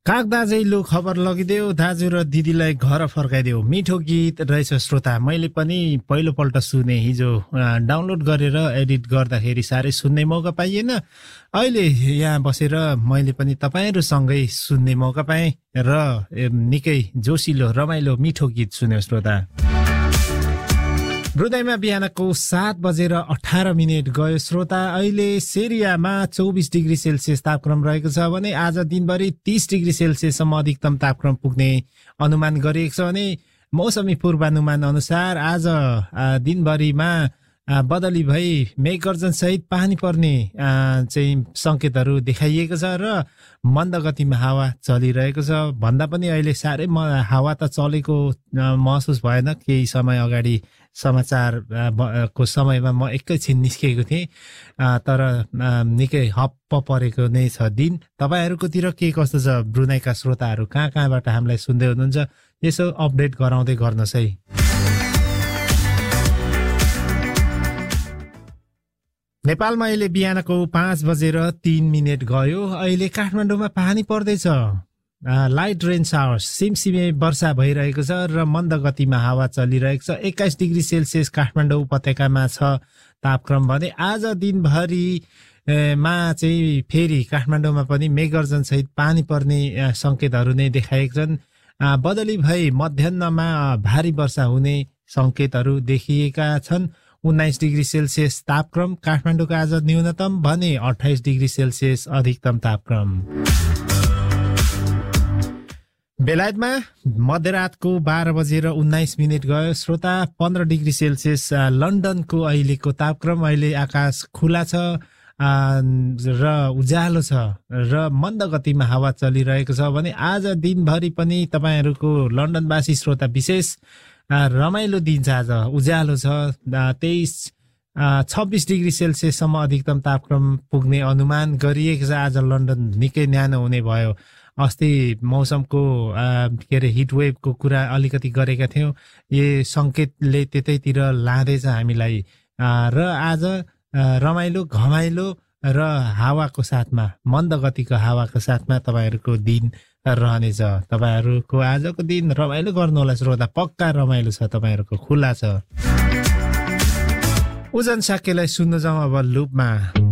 काग दाजै लु खबर लगिदेऊ, दाजु र दिदीलाई घर फर्काइदेऊ। मिठो गीत रहेछ श्रोता। मैले पनि पहिलोपल्ट सुने, हिजो डाउनलोड गरेर एडिट गर्दाखेरि साह्रै सुन्ने मौका पाइएन। अहिले यहाँ बसेर मैले पनि तपाईँहरूसँगै सुन्ने मौका पाएँ र निकै जोसिलो रमाइलो मिठो गीत सुन्यो श्रोता। हृदयमा बिहानको 7:18 गयो श्रोता। अहिले सेरियामा 24 डिग्री सेल्सियस तापक्रम रहेको छ भने आज दिनभरि 30 डिग्री सेल्सियससम्म अधिकतम तापक्रम पुग्ने अनुमान गरिएको छ भने मौसमी पूर्वानुमान अनुसार आज दिनभरिमा बदली भई मेघगर्जन सहित पानी पर्ने चाहिँ संकेतहरू देखाइएको छ र मन्द गतिमा हावा चलिरहेको छ। भन्दा पनि अहिले साह्रै हावा त चलेको महसुस भएन। केही समय अगाडि समाचार को समयमा म एकैछिन निस्केको थिएँ, तर निकै हप्प परेको नै छ दिन। तपाईहरूकोतिर के कस्तो छ? ब्रुनाईका श्रोताहरू कहाँबाट हामीलाई सुन्दै हुनुहुन्छ, यसो अपडेट गराउँदै गर्नुहोस् है। नेपालमा अहिले बिहानको 5:03 गयो। अहिले काठमाडौँमा पानी पर्दैछ। लाइट रेन सावर्स, सिमसिमे वर्षा भइरहेको छ र मन्द गतिमा हावा चलिरहेको छ। 21 डिग्री सेल्सियस काठमाडौँ उपत्यकामा छ तापक्रम भने आज दिनभरि मा चाहिँ फेरि काठमाडौँमा पनि मेघगर्जन सहित पानी पर्ने संकेतहरू नै देखाएका छन्। बदली भई मध्याहमा भारी वर्षा हुने संकेतहरू देखिएका छन्। 19 डिग्री सेल्सियस तापक्रम काठमाडौँको आज न्यूनतम भने 28 डिग्री सेल्सियस अधिकतम तापक्रम। बेलायतमा मध्यरातको 12:19 गयो श्रोता। 15 डिग्री सेल्सियस लन्डनको अहिलेको तापक्रम। अहिले आकाश खुला छ र उज्यालो छ र मन्द गतिमा हावा चलिरहेको छ भने आज दिनभरि पनि तपाईँहरूको लन्डनवासी श्रोता विशेष रमाइलो दिन छ। आज उज्यालो छ। 26 डिग्री सेल्सियससम्म अधिकतम तापक्रम पुग्ने अनुमान गरिएको छ। आज लन्डन निकै न्यानो हुने भयो। अस्ति मौसमको के अरे हिटवेभको कुरा अलिकति गरेका थियौँ। यो सङ्केतले त्यतैतिर लाँदैछ हामीलाई र आज रमाइलो घमाइलो र हावाको साथमा, मन्द गतिको हावाको साथमा तपाईँहरूको दिन रहनेछ। तपाईँहरूको आजको दिन रमाइलो गर्नु होला श्रोता। पक्का रमाइलो छ, तपाईँहरूको खुला छ। उजन साकेलाई सुन्नु जाउँ अब लुपमा।